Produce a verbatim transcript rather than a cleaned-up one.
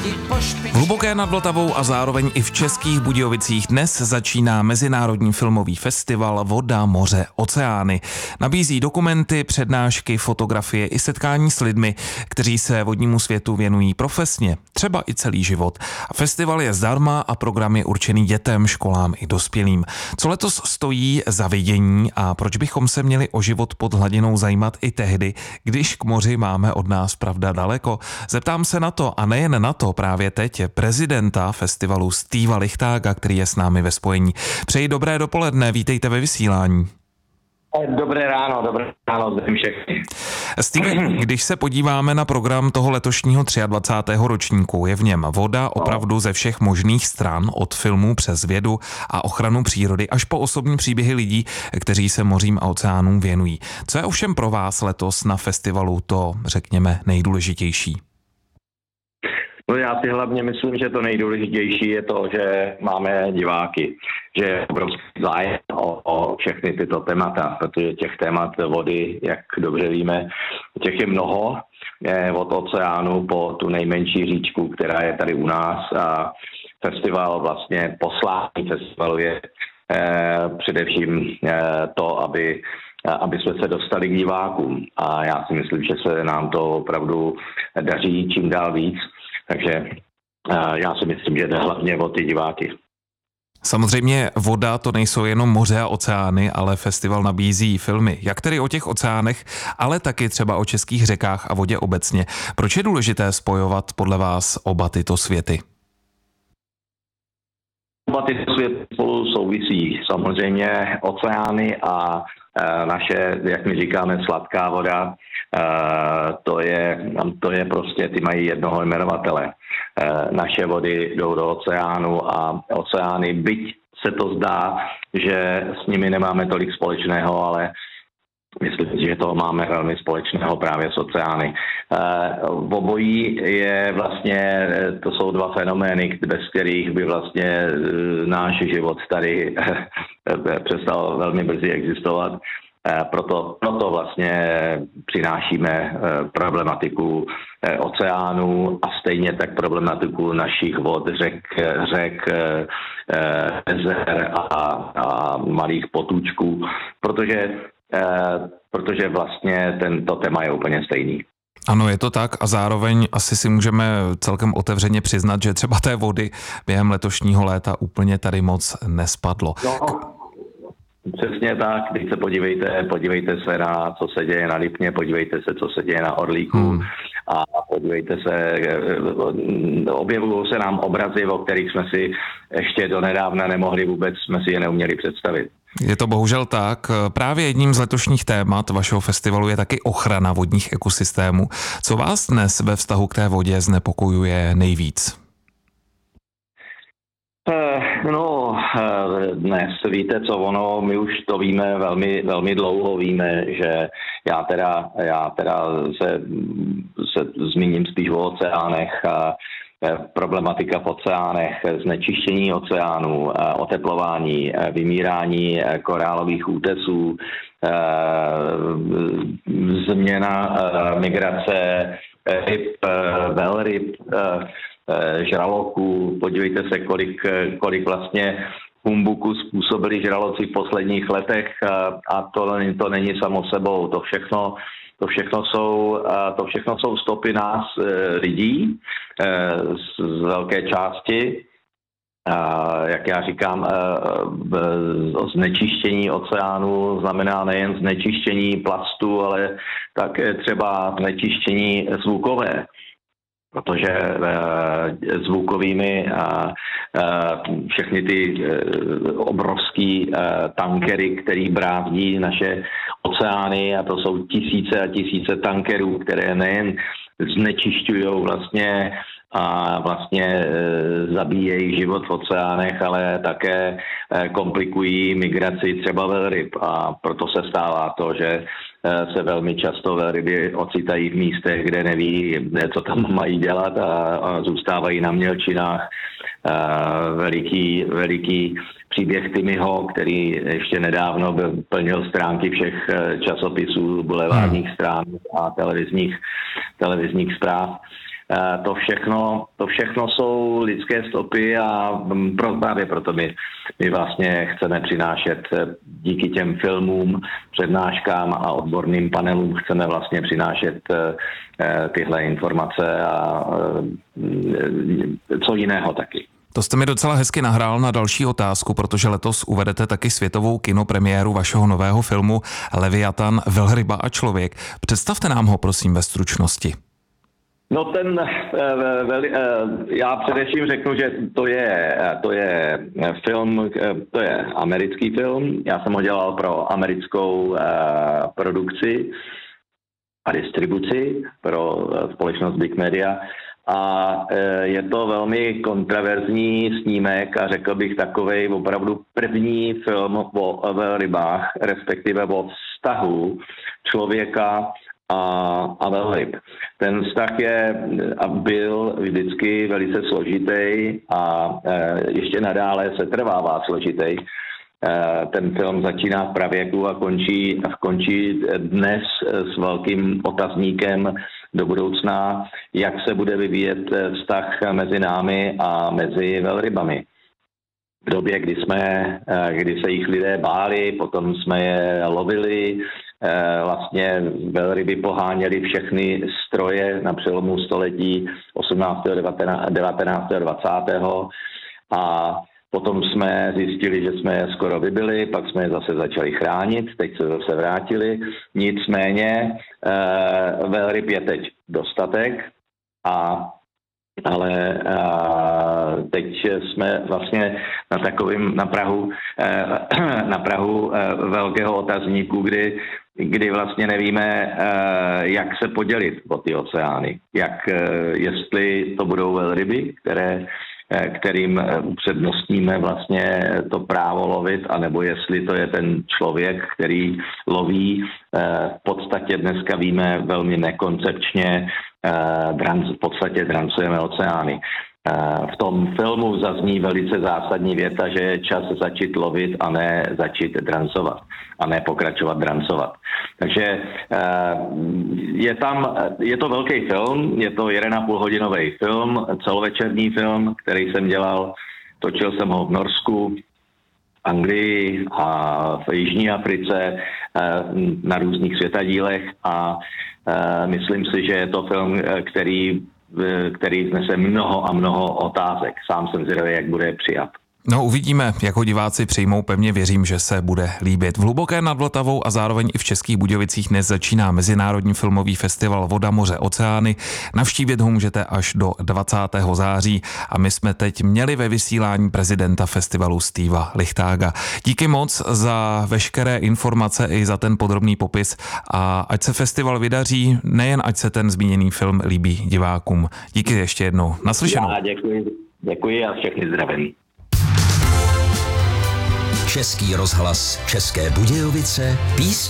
V Hluboké nad Vltavou a zároveň i v Českých Budějovicích dnes začíná Mezinárodní filmový festival Voda, moře, oceány. Nabízí dokumenty, přednášky, fotografie i setkání s lidmi, kteří se vodnímu světu věnují profesně, třeba i celý život. Festival je zdarma a program je určený dětem, školám i dospělým. Co letos stojí za vidění a proč bychom se měli o život pod hladinou zajímat i tehdy, když k moři máme od nás pravda daleko? Zeptám se na to a nejen na to právě teď prezidenta festivalu Steva Lichtága, který je s námi ve spojení. Přeji dobré dopoledne, vítejte ve vysílání. Dobré ráno, dobré ráno, zdravím všechny. Steve, když se podíváme na program toho letošního dvacátého třetího ročníku, je v něm voda opravdu ze všech možných stran, od filmů přes vědu a ochranu přírody až po osobní příběhy lidí, kteří se mořím a oceánům věnují. Co je ovšem pro vás letos na festivalu to, řekněme, nejdůležitější? No já si hlavně myslím, že to nejdůležitější je to, že máme diváky, že je obrovský zájem o, o všechny tyto témata, protože těch témat vody, jak dobře víme, těch je mnoho, je od oceánu po tu nejmenší říčku, která je tady u nás, a festival vlastně poslání festivalu je eh, především eh, to, aby aby jsme se dostali k divákům, a já si myslím, že se nám to opravdu daří čím dál víc. Takže já si myslím, že jde hlavně o ty diváky. Samozřejmě voda to nejsou jenom moře a oceány, ale festival nabízí filmy, jak tedy o těch oceánech, ale taky třeba o českých řekách a vodě obecně. Proč je důležité spojovat podle vás oba tyto světy? Oba tyto světy spolu souvisí. Samozřejmě oceány a naše, jak my říkáme, sladká voda, to je, to je prostě, ty mají jednoho jmenovatele. Naše vody jdou do oceánu a oceány, byť se to zdá, že s nimi nemáme tolik společného, ale myslím si, že toho máme velmi společného právě s oceány. V obojí je vlastně, to jsou dva fenomény, bez kterých by vlastně náš život tady přestal velmi brzy existovat. Proto, proto vlastně přinášíme problematiku oceánů a stejně tak problematiku našich vod, řek, řek jezer a, a malých potůčků, protože, protože vlastně tento téma je úplně stejný. Ano, je to tak a zároveň asi si můžeme celkem otevřeně přiznat, že třeba té vody během letošního léta úplně tady moc nespadlo. No. Přesně tak, když se podívejte, podívejte se na, co se děje na Lipně, podívejte se, co se děje na Orlíku hmm. a podívejte se, objevují se nám obrazy, o kterých jsme si ještě donedávna nemohli vůbec, jsme si je neuměli představit. Je to bohužel tak. Právě jedním z letošních témat vašeho festivalu je taky ochrana vodních ekosystémů. Co vás dnes ve vztahu k té vodě znepokojuje nejvíc? No, dnes víte co, ono, my už to víme velmi, velmi dlouho, víme, že já teda, já teda se, se zmíním spíš o oceánech, a problematika v oceánech, znečištění oceánů, oteplování, vymírání korálových útesů, změna migrace ryb, velryb, žraloků. Podívejte se, kolik, kolik vlastně humbuku způsobili žraloci v posledních letech, a to, to není samo sebou. To všechno, to všechno jsou, to všechno jsou stopy nás lidí z velké části. Jak já říkám, znečištění oceánu znamená nejen znečištění plastu, ale také třeba znečištění zvukové. Protože e, zvukovými a e, všechny ty e, obrovský e, tankery, který brávdí naše oceány, a to jsou tisíce a tisíce tankerů, které nejen znečišťují vlastně a vlastně e, zabíjejí život v oceánech, ale také e, komplikují migraci třeba velryb, a proto se stává to, že se velmi často velryby ocitají v místech, kde neví, co tam mají dělat, a, a zůstávají na mělčinách. Veliký, veliký příběh Timmyho, který ještě nedávno plnil stránky všech časopisů, bulevárních strán a televizních, televizních zpráv. to všechno, to všechno jsou lidské stopy a pro, právě proto my, my vlastně chceme přinášet díky těm filmům, přednáškám a odborným panelům chceme vlastně přinášet tyhle informace a co jiného taky. To jste mi docela hezky nahrál na další otázku, protože letos uvedete taky světovou kinopremiéru vašeho nového filmu Leviatan, velryba a člověk. Představte nám ho, prosím, ve stručnosti. No ten, já především řeknu, že to je, to je film, to je americký film. Já jsem ho dělal pro americkou produkci a distribuci pro společnost Big Media. A je to velmi kontroverzní snímek a řekl bych takovej opravdu první film o velrybách, respektive o vztahu člověka a, a velryb. Ten vztah je a byl vždycky velice složitý a ještě nadále se trvává složitý. Ten film začíná v pravěku a končí, a končí dnes s velkým otazníkem do budoucna, jak se bude vyvíjet vztah mezi námi a mezi velrybami. V době, kdy, jsme, kdy se jich lidé báli, potom jsme je lovili, vlastně velryby poháněly všechny stroje na přelomu století osmnáctého, devatenáctého, dvacátého a potom jsme zjistili, že jsme je skoro vybili, pak jsme je zase začali chránit, teď se zase vrátili. Nicméně e, velryb je teď dostatek, a, ale e, teď jsme vlastně na takovým, na Prahu, e, na Prahu e, velkého otazníku, kdy, kdy vlastně nevíme, e, jak se podělit o ty oceány. Jak, e, jestli to budou velryby, které kterým upřednostníme vlastně to právo lovit, anebo jestli to je ten člověk, který loví. V podstatě dneska víme velmi nekoncepčně, v podstatě drancujeme oceány. V tom filmu zazní velice zásadní věta, že je čas začít lovit a ne začít drancovat a ne pokračovat drancovat. Takže je tam, je to velký film, je to jeden a půl hodinový film, celovečerní film, který jsem dělal, točil jsem ho v Norsku, Anglii a v Jižní Africe na různých světadílech a myslím si, že je to film, který který znese mnoho a mnoho otázek. Sám jsem zvědavý, jak bude přijat. No uvidíme, jak ho diváci přijmou, pevně věřím, že se bude líbit. V Hluboké nad Vltavou a zároveň i v Českých Budějovicích dnes začíná Mezinárodní filmový festival Voda, moře, oceány. Navštívit ho můžete až do dvacátého září a my jsme teď měli ve vysílání prezidenta festivalu Steva Lichtága. Díky moc za veškeré informace i za ten podrobný popis a ať se festival vydaří, nejen ať se ten zmíněný film líbí divákům. Díky ještě jednou. Naslyšenou. Já děkuji, děkuji a všechny zdravím. Český rozhlas České Budějovice, písně